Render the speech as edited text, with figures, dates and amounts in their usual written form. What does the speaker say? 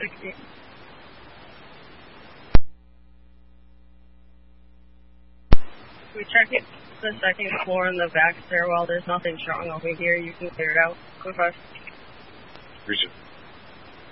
60. We check it, the second floor in the back stairwell. There's nothing strong over here. You can clear it out. Go fast. Appreciate it.